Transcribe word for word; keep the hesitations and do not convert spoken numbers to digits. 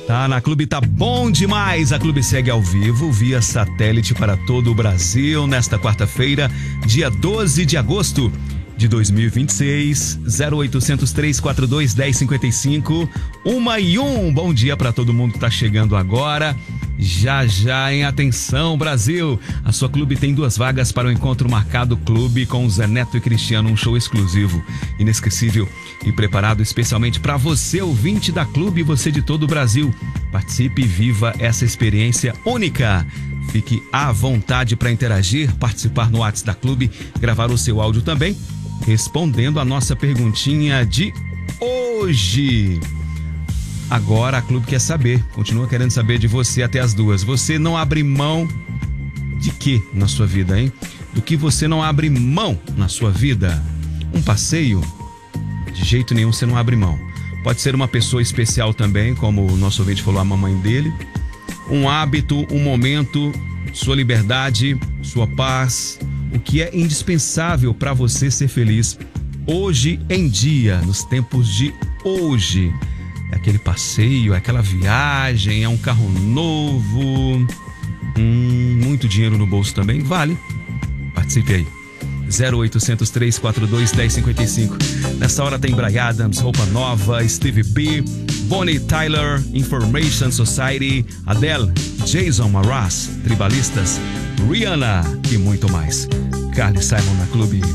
Tá, na Clube tá bom demais. A Clube segue ao vivo via satélite para todo o Brasil nesta quarta-feira, dia doze de agosto de dois mil e vinte e seis. Zero oitocentos, três quatro dois, dez cinquenta e cinco. Uma e um. Bom dia para todo mundo que tá chegando agora. Já já, em atenção, Brasil. A sua Clube tem duas vagas para o encontro marcado Clube com Zé Neto e Cristiano, um show exclusivo, inesquecível e preparado especialmente para você, ouvinte da Clube, e você de todo o Brasil. Participe e viva essa experiência única. Fique à vontade para interagir, participar no WhatsApp da Clube, gravar o seu áudio também, respondendo a nossa perguntinha de hoje. Agora a Clube quer saber, continua querendo saber de você até as duas. Você não abre mão de quê na sua vida, hein? Do que você não abre mão na sua vida? Um passeio? De jeito nenhum você não abre mão. Pode ser uma pessoa especial também, como o nosso ouvinte falou, a mamãe dele. Um hábito, um momento, sua liberdade, sua paz. O que é indispensável para você ser feliz hoje em dia, nos tempos de hoje. É aquele passeio, é aquela viagem, é um carro novo, hum, muito dinheiro no bolso também, vale. Participe aí. Zero oitocentos, três quatro dois, dez cinquenta e cinco. Nessa hora tem Bryan Adams, Roupa Nova, Stevie B, Bonnie Tyler, Information Society, Adele, Jason Mraz, Tribalistas, Rihanna e muito mais. Carly Simon na Clube.